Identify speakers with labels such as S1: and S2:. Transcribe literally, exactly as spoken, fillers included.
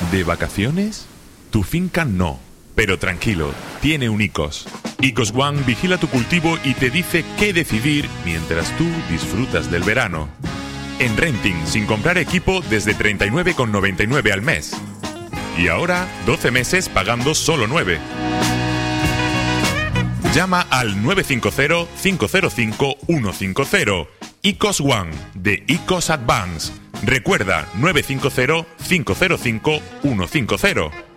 S1: ¿De vacaciones? Tu finca no, pero tranquilo, tiene un ICOS. ICOS One vigila tu cultivo y te dice qué decidir mientras tú disfrutas del verano. En renting, sin comprar equipo, desde treinta y nueve con noventa y nueve al mes. Y ahora, doce meses pagando solo nueve. Llama al nueve cinco cero, cinco cero cinco, uno cinco cero. ICOS One, de ICOS Advance. Recuerda, nueve cinco cero, cinco cero cinco, uno cinco cero.